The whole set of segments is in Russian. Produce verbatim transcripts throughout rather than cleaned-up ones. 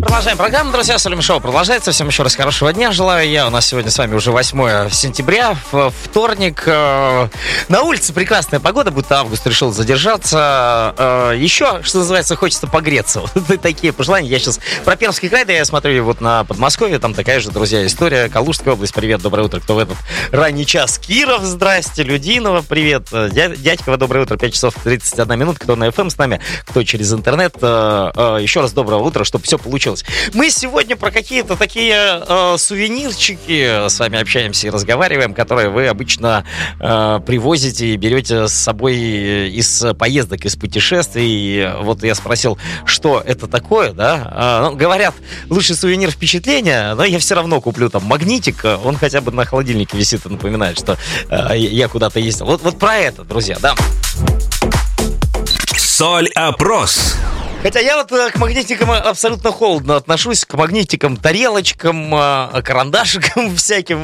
Продолжаем программу, друзья. Солим Шоу продолжается. Всем еще раз хорошего дня желаю я. У нас сегодня с вами уже восьмое сентября, вторник. На улице прекрасная погода, будто август решил задержаться. Еще, что называется, хочется погреться. Вот такие пожелания. Я сейчас про Пермский край, да, я смотрю вот на Подмосковье. Там такая же, друзья, история. Калужская область, привет, доброе утро. Кто в этот ранний час? Киров, здрасте. Людинова, привет. Дядьково, доброе утро. пять часов тридцать одна минута. Кто на эф эм с нами, кто через интернет. Еще раз доброе утро, чтобы все получилось. Мы сегодня про какие-то такие э, сувенирчики с вами общаемся и разговариваем, которые вы обычно э, привозите и берете с собой из поездок, из путешествий. Вот я спросил, что это такое, да? Э, ну, говорят, лучший сувенир впечатления, но я все равно куплю там магнитик, он хотя бы на холодильнике висит и напоминает, что э, я куда-то ездил. Вот, вот про это, друзья, да. Соль-опрос. Хотя я вот к магнитикам абсолютно холодно отношусь, к магнитикам, тарелочкам, карандашикам всяким.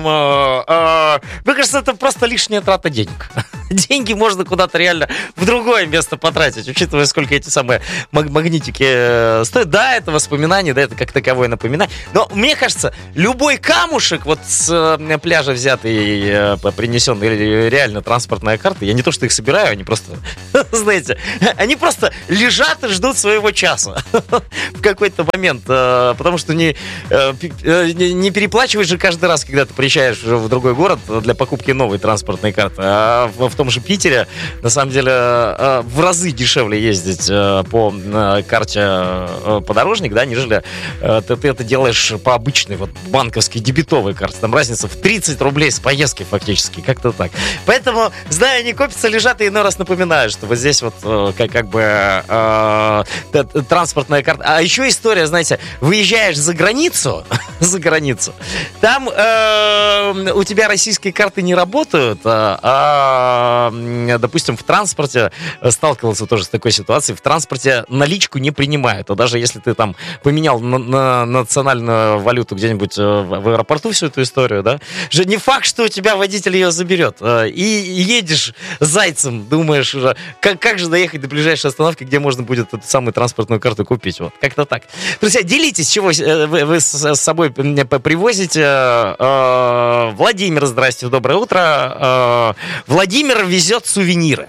Мне кажется, это просто лишняя трата денег. Деньги можно куда-то реально в другое место потратить, учитывая, сколько эти самые магнитики стоят. Да, это воспоминание, да, это как таковое напоминание. Но мне кажется, любой камушек вот с пляжа взятый, принесенный, реально транспортная карта, я не то что их собираю, они просто, знаете, они просто лежат и ждут своего часа в какой-то момент, потому что не, не переплачиваешь же каждый раз, когда ты приезжаешь в другой город для покупки новой транспортной карты, а в том же Питере на самом деле в разы дешевле ездить по карте подорожник, да, нежели ты, ты это делаешь по обычной вот банковской дебетовой карте. Там разница в тридцать рублей с поездки фактически, как-то так. Поэтому, знаю, они копятся, лежат и иной раз напоминаю, что вот здесь вот как, как бы э, транспортная карта. А еще история, знаете, выезжаешь за границу, за границу, там э, у тебя российские карты не работают, а, а, допустим, в транспорте сталкивался тоже с такой ситуацией, в транспорте наличку не принимают, а даже если ты там поменял на, на национальную валюту где-нибудь в, в аэропорту всю эту историю, да, же не факт, что у тебя водитель ее заберет, и едешь зайцем, думаешь уже, как, как же доехать до ближайшей остановки, где можно будет эту самую транспортную карту купить, вот, как-то так. Друзья, делитесь, чего вы, вы с собой привозите. Владимир, здрасте, доброе утро. Владимир везет сувениры.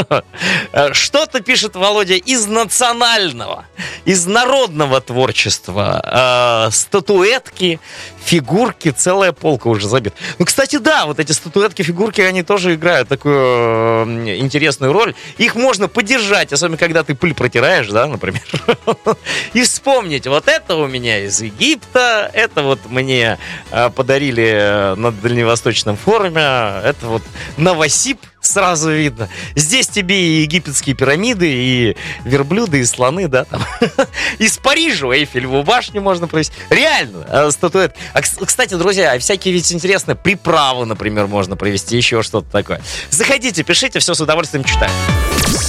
Что-то пишет Володя из национального, из народного творчества. Статуэтки, фигурки, целая полка уже забита. Ну, кстати, да, вот эти статуэтки, фигурки, они тоже играют такую интересную роль. Их можно поддержать, особенно когда ты пыль протираешь, да, например. И вспомнить, вот это у меня из Египта, это вот мне подарили на Дальневосточном форуме, это вот Новосиб, сразу видно. Здесь тебе и египетские пирамиды, и верблюды, и слоны, да, там. Из Парижа Эйфелеву башню можно провести. Реально, статуэт. А, кстати, друзья, всякие ведь интересные приправы, например, можно провести, еще что-то такое. Заходите, пишите, все с удовольствием читаю.